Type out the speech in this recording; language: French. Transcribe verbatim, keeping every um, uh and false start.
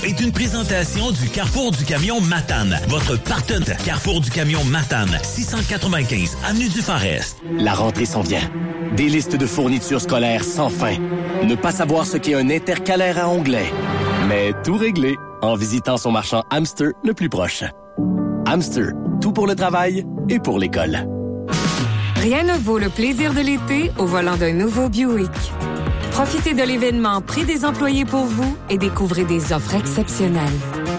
est une présentation du Carrefour du Camion Matane. Votre partenaire Carrefour du Camion Matane, six cent quatre-vingt-quinze avenue du Far-Est. La rentrée s'en vient. Des listes de fournitures scolaires sans fin. Ne pas savoir ce qu'est un intercalaire à onglets. Mais tout réglé en visitant son marchand Hamster le plus proche. Hamster, tout pour le travail et pour l'école. Rien ne vaut le plaisir de l'été au volant d'un nouveau Buick. Profitez de l'événement Prix des employés pour vous et découvrez des offres exceptionnelles.